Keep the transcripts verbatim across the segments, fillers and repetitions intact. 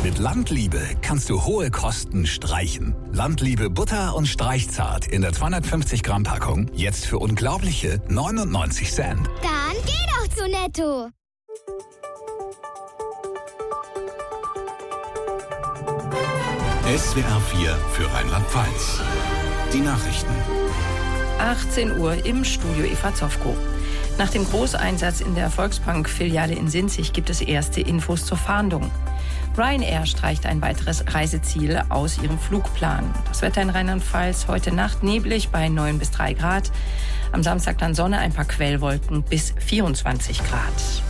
Mit Landliebe kannst du hohe Kosten streichen. Landliebe Butter und Streichzart in der zweihundertfünfzig Gramm Packung jetzt für unglaubliche neunundneunzig Cent. Dann geh doch zu Netto. S W R vier für Rheinland-Pfalz. Die Nachrichten. achtzehn Uhr im Studio Eva Zofko. Nach dem Großeinsatz in der Volksbank-Filiale in Sinzig gibt es erste Infos zur Fahndung. Ryanair streicht ein weiteres Reiseziel aus ihrem Flugplan. Das Wetter in Rheinland-Pfalz heute Nacht neblig bei neun bis drei Grad. Am Samstag dann Sonne, ein paar Quellwolken bis vierundzwanzig Grad.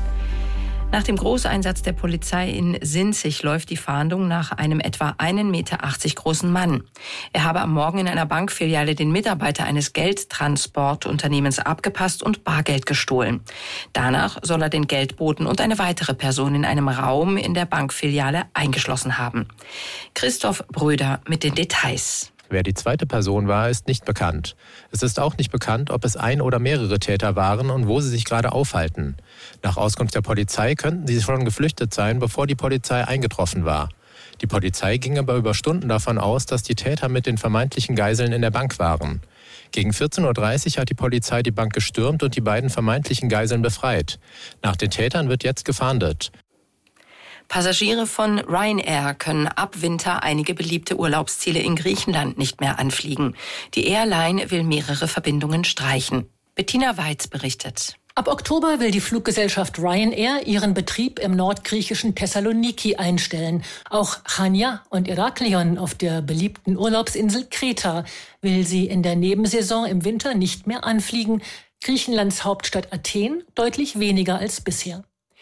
Nach dem Großeinsatz der Polizei in Sinzig läuft die Fahndung nach einem etwa einen Meter achtzig großen Mann. Er habe am Morgen in einer Bankfiliale den Mitarbeiter eines Geldtransportunternehmens abgepasst und Bargeld gestohlen. Danach soll er den Geldboten und eine weitere Person in einem Raum in der Bankfiliale eingeschlossen haben. Christoph Bröder mit den Details. Wer die zweite Person war, ist nicht bekannt. Es ist auch nicht bekannt, ob es ein oder mehrere Täter waren und wo sie sich gerade aufhalten. Nach Auskunft der Polizei könnten sie schon geflüchtet sein, bevor die Polizei eingetroffen war. Die Polizei ging aber über Stunden davon aus, dass die Täter mit den vermeintlichen Geiseln in der Bank waren. Gegen vierzehn Uhr dreißig hat die Polizei die Bank gestürmt und die beiden vermeintlichen Geiseln befreit. Nach den Tätern wird jetzt gefahndet. Passagiere von Ryanair können ab Winter einige beliebte Urlaubsziele in Griechenland nicht mehr anfliegen. Die Airline will mehrere Verbindungen streichen. Bettina Weiz berichtet. Ab Oktober will die Fluggesellschaft Ryanair ihren Betrieb im nordgriechischen Thessaloniki einstellen. Auch Chania und Heraklion auf der beliebten Urlaubsinsel Kreta will sie in der Nebensaison im Winter nicht mehr anfliegen. Griechenlands Hauptstadt Athen deutlich weniger als bisher.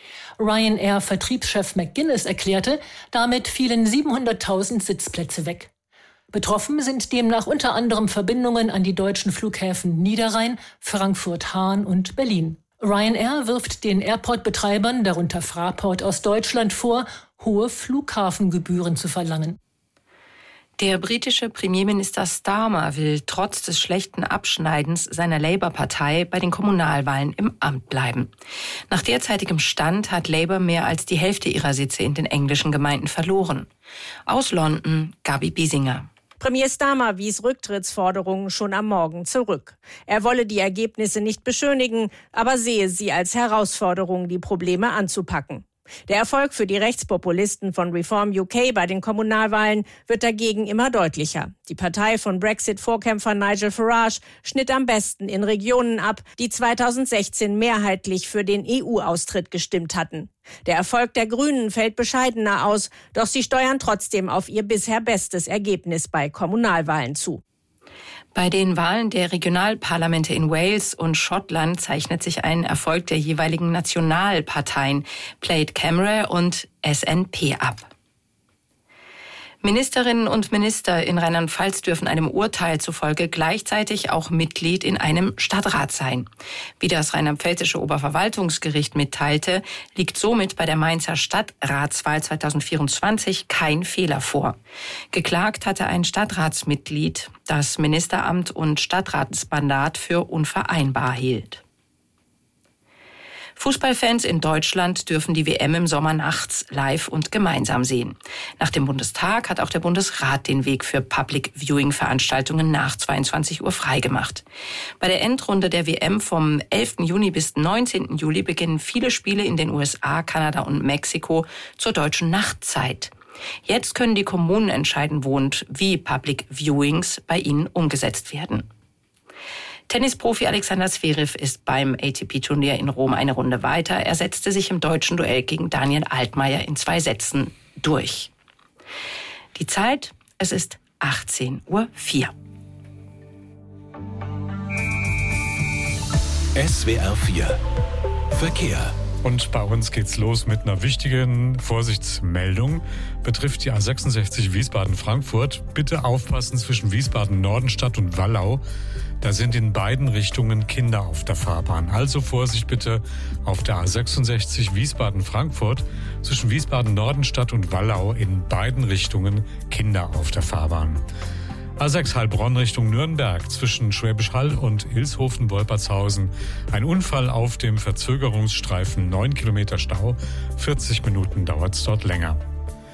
Ryanair-Vertriebschef McGuinness erklärte, damit fielen siebenhunderttausend Sitzplätze weg. Betroffen sind demnach unter anderem Verbindungen an die deutschen Flughäfen Niederrhein, Frankfurt-Hahn und Berlin. Ryanair wirft den Airport-Betreibern, darunter Fraport aus Deutschland, vor, hohe Flughafengebühren zu verlangen. Der britische Premierminister Starmer will trotz des schlechten Abschneidens seiner Labour-Partei bei den Kommunalwahlen im Amt bleiben. Nach derzeitigem Stand hat Labour mehr als die Hälfte ihrer Sitze in den englischen Gemeinden verloren. Aus London, Gabi Biesinger. Premier Starmer wies Rücktrittsforderungen schon am Morgen zurück. Er wolle die Ergebnisse nicht beschönigen, aber sehe sie als Herausforderung, die Probleme anzupacken. Der Erfolg für die Rechtspopulisten von Reform U K bei den Kommunalwahlen wird dagegen immer deutlicher. Die Partei von Brexit-Vorkämpfer Nigel Farage schnitt am besten in Regionen ab, die zweitausendsechzehn mehrheitlich für den E U-Austritt gestimmt hatten. Der Erfolg der Grünen fällt bescheidener aus, doch sie steuern trotzdem auf ihr bisher bestes Ergebnis bei Kommunalwahlen zu. Bei den Wahlen der Regionalparlamente in Wales und Schottland zeichnet sich ein Erfolg der jeweiligen Nationalparteien Plaid Cymru und S N P ab. Ministerinnen und Minister in Rheinland-Pfalz dürfen einem Urteil zufolge gleichzeitig auch Mitglied in einem Stadtrat sein. Wie das rheinland-pfälzische Oberverwaltungsgericht mitteilte, liegt somit bei der Mainzer Stadtratswahl zweitausendvierundzwanzig kein Fehler vor. Geklagt hatte ein Stadtratsmitglied, das Ministeramt und Stadtratsmandat für unvereinbar hielt. Fußballfans in Deutschland dürfen die W M im Sommer nachts live und gemeinsam sehen. Nach dem Bundestag hat auch der Bundesrat den Weg für Public-Viewing-Veranstaltungen nach zweiundzwanzig Uhr freigemacht. Bei der Endrunde der W M vom elften Juni bis neunzehnten Juli beginnen viele Spiele in den U S A, Kanada und Mexiko zur deutschen Nachtzeit. Jetzt können die Kommunen entscheiden, wo und wie Public-Viewings bei ihnen umgesetzt werden. Tennisprofi Alexander Zverev ist beim A T P-Turnier in Rom eine Runde weiter. Er setzte sich im deutschen Duell gegen Daniel Altmaier in zwei Sätzen durch. Die Zeit, es ist achtzehn Uhr vier. S W R vier Verkehr. Und bei uns geht's los mit einer wichtigen Vorsichtsmeldung. Betrifft die A sechsundsechzig Wiesbaden-Frankfurt. Bitte aufpassen zwischen Wiesbaden-Nordenstadt und Wallau. Da sind in beiden Richtungen Kinder auf der Fahrbahn. Also Vorsicht bitte auf der A sechsundsechzig Wiesbaden-Frankfurt. Zwischen Wiesbaden-Nordenstadt und Wallau in beiden Richtungen Kinder auf der Fahrbahn. A sechs Heilbronn Richtung Nürnberg zwischen Schwäbisch Hall und Ilshofen-Wolpertshausen. Ein Unfall auf dem Verzögerungsstreifen, neun Kilometer Stau, vierzig Minuten dauert es dort länger.